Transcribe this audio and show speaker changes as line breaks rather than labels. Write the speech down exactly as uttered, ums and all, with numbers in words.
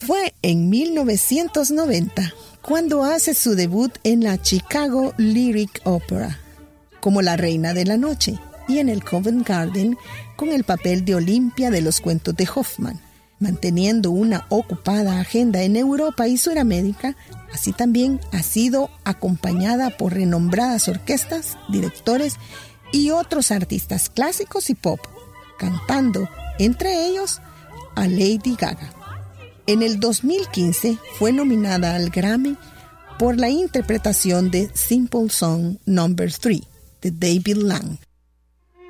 Fue en mil novecientos noventa cuando hace su debut en la Chicago Lyric Opera como la Reina de la Noche y en el Covent Garden con el papel de Olimpia de los cuentos de Hoffman, manteniendo una ocupada agenda en Europa y Suramérica. Así también ha sido acompañada por renombradas orquestas, directores y otros artistas clásicos y pop, cantando entre ellos a Lady Gaga. En el dos mil quince fue nominada al Grammy por la interpretación de Simple Song número tres de David Lang.